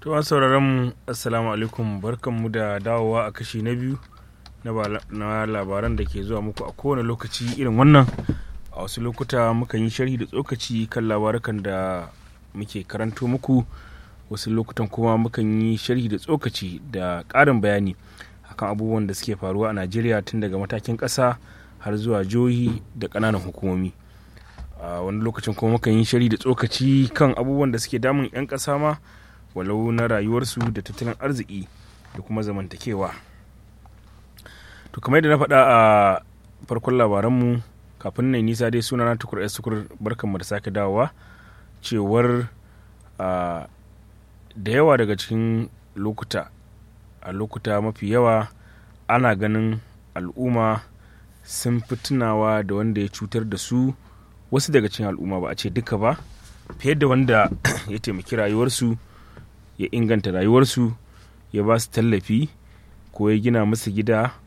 Tuwan sauraronmu, Assalamu alaikum, barkanmu da dawowa a kashi na biyu na labaran da ke zuwa muku a kowane lokaci irin wannan. A wasu lokuta mukan yi sharhi da tsokaci kan labarukan da muke karanto muku, wasu lokutan kuma mukan yi sharhi da tsokaci da ƙarin bayani akan abubuwan da suke faruwa a Najeriya tun daga matakin ƙasa har zuwa jihohi da ƙananan hukumomi. A wani lokacin kuma mukan yi sharhi da tsokaci kan abubuwan da suke damun 'yan ƙasa ma, walau na rayuwarsu da tattalin arziki da kuma zamantakewa. To kamar yadda na faɗa a farkon labaranmu, kafin na nisa dai sunana Tukur S. Tukur, barkanmu da sake dawowa. Cewar da yawa daga cikin lokuta mafi yawa ana ganin al'umma sun fi tunawa da wanda ya cutar da su, wasu daga cikin al'umma, ba a ce duka ba, fiye da wanda ya taimaki rayuwarsu, ya inganta rayuwarsu, ya ba su tallafi ko ya gina musu gida